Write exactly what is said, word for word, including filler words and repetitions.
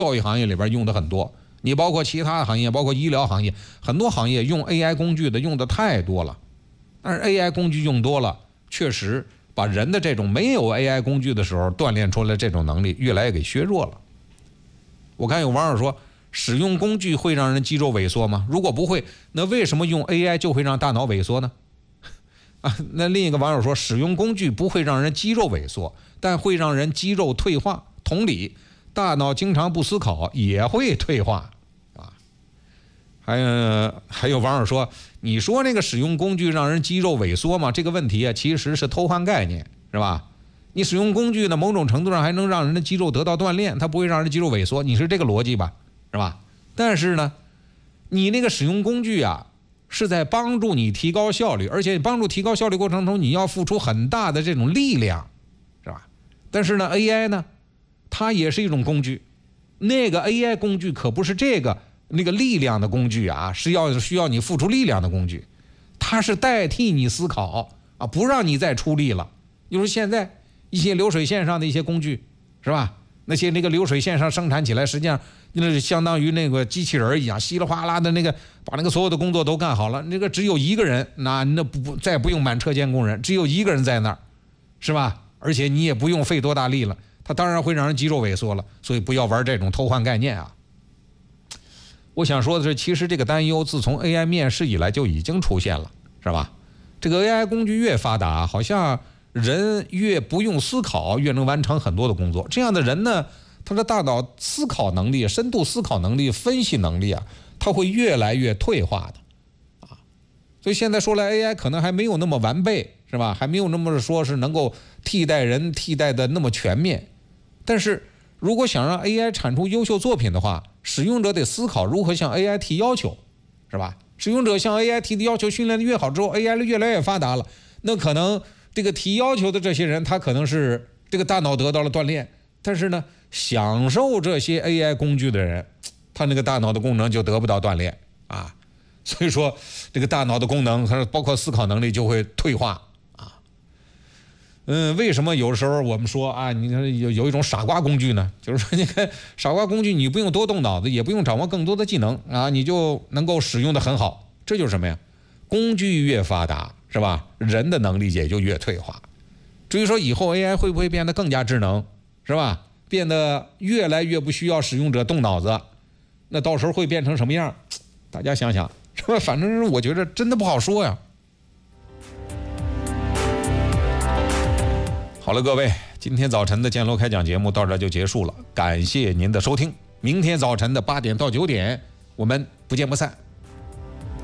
教育行业里边用的很多，你包括其他行业，包括医疗行业，很多行业用 A I 工具的用的太多了。但是 A I 工具用多了，确实把人的这种没有 A I 工具的时候锻炼出来这种能力越来越给削弱了。我看有网友说，使用工具会让人肌肉萎缩吗？如果不会，那为什么用 A I 就会让大脑萎缩呢？啊，那另一个网友说，使用工具不会让人肌肉萎缩，但会让人肌肉退化。同理，大脑经常不思考也会退化啊。还有还有网友说，你说那个使用工具让人肌肉萎缩吗？这个问题啊，其实是偷换概念，是吧？你使用工具呢，某种程度上还能让人的肌肉得到锻炼，它不会让人肌肉萎缩，你是这个逻辑吧？是吧？但是呢，你那个使用工具啊，是在帮助你提高效率，而且帮助提高效率过程中，你要付出很大的这种力量，是吧？但是呢 ，A I 呢，它也是一种工具，那个 A I 工具可不是这个那个力量的工具啊，是要需要你付出力量的工具，它是代替你思考啊，不让你再出力了。比如现在一些流水线上的一些工具，是吧？那些那个流水线上生产起来，实际上那是相当于那个机器人一样，稀里哗啦的那个把那个所有的工作都干好了。那个只有一个人，那那不不再不用满车间工人，只有一个人在那儿，是吧？而且你也不用费多大力了，它当然会让人肌肉萎缩了。所以不要玩这种偷换概念啊！我想说的是，其实这个担忧自从 A I 面世以来就已经出现了，是吧？这个 A I 工具越发达，好像人越不用思考，越能完成很多的工作。这样的人呢，他的大脑思考能力、深度思考能力、分析能力啊，他会越来越退化的啊。所以现在说来 A I 可能还没有那么完备，是吧？还没有那么说是能够替代人、替代的那么全面。但是如果想让 A I 产出优秀作品的话，使用者得思考如何向 A I 提要求，是吧？使用者向 A I 提的要求训练的越好之后， A I 越来越发达了，那可能这个提要求的这些人，他可能是这个大脑得到了锻炼，但是呢，享受这些 A I 工具的人，他那个大脑的功能就得不到锻炼啊。所以说，这个大脑的功能和包括思考能力就会退化啊。嗯，为什么有的时候我们说啊，你看有有一种傻瓜工具呢？就是说，你看傻瓜工具，你不用多动脑子，也不用掌握更多的技能啊，你就能够使用的很好。这就是什么呀？工具越发达，是吧？人的能力也就越退化。至于说以后 A I 会不会变得更加智能，是吧？变得越来越不需要使用者动脑子，那到时候会变成什么样？大家想想，是吧？反正我觉得真的不好说呀。好了，各位，今天早晨的建楼开讲节目到这就结束了，感谢您的收听。明天早晨的八点到九点，我们不见不散。